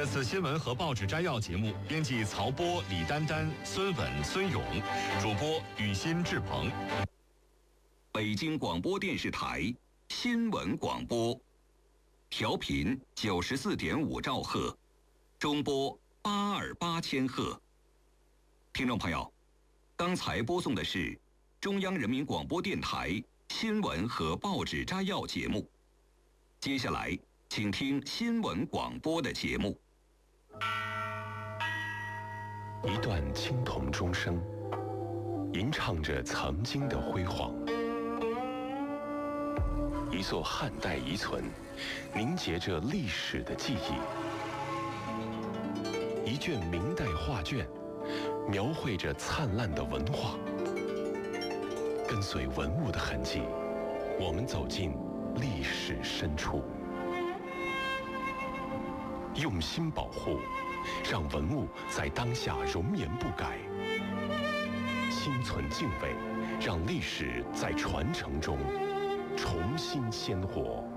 这次新闻和报纸摘要节目，编辑曹波、李丹丹、孙稳、孙勇，主播雨欣、志鹏。 北京广播电视台新闻广播，调频94.5兆赫，中波828千赫。听众朋友，刚才播送的是中央人民广播电台新闻和报纸摘要节目。接下来，请听新闻广播的节目。 一段青铜钟声，吟唱着曾经的辉煌；一座汉代遗存，凝结着历史的记忆；一卷明代画卷，描绘着灿烂的文化。跟随文物的痕迹，我们走进历史深处，用心保护，让文物在当下容颜不改；心存敬畏，让历史在传承中重新鲜活。